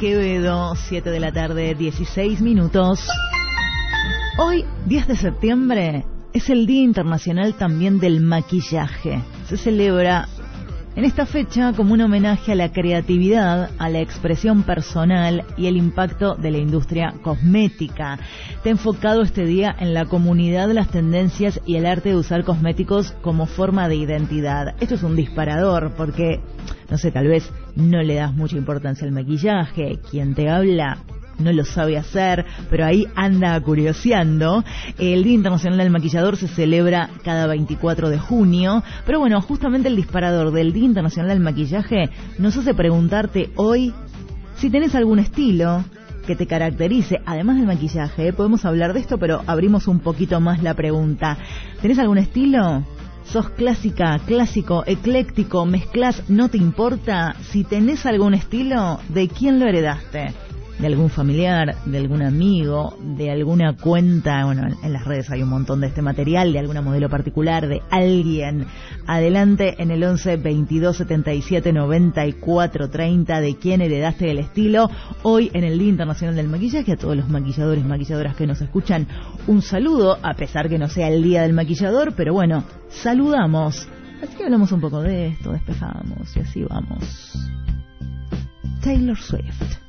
Quevedo, 7 de la tarde, 16 minutos. Hoy, 10 de septiembre, es el Día Internacional también del Maquillaje. Se celebra en esta fecha como un homenaje a la creatividad, a la expresión personal y el impacto de la industria cosmética. Está enfocado este día en la comunidad, las tendencias y el arte de usar cosméticos como forma de identidad. Esto es un disparador porque, no sé, tal vez no le das mucha importancia al maquillaje. Quien te habla no lo sabe hacer, pero ahí anda curioseando. El Día Internacional del Maquillador se celebra cada 24 de junio, pero bueno, justamente el disparador del Día Internacional del Maquillaje nos hace preguntarte hoy si tenés algún estilo que te caracterice, además del maquillaje. Podemos hablar de esto, pero abrimos un poquito más la pregunta. ¿Tenés algún estilo? ¿Sos clásica, clásico, ecléctico, mezclás, no te importa? Si tenés algún estilo, ¿de quién lo heredaste? ¿De algún familiar, de algún amigo, de alguna cuenta? Bueno, en las redes hay un montón de este material, de alguna modelo particular, de alguien. Adelante en el 11 22 77 94 30, ¿de quién heredaste el estilo? Hoy en el Día Internacional del Maquillaje, a todos los maquilladores y maquilladoras que nos escuchan, un saludo, a pesar que no sea el Día del Maquillador, pero bueno, saludamos. Así que hablamos un poco de esto, despejamos y así vamos. Taylor Swift.